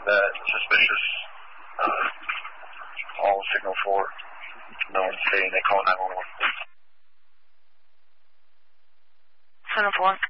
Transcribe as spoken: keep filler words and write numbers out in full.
that suspicious. Uh, all signal four. No one's saying they call nine one one. Signal four.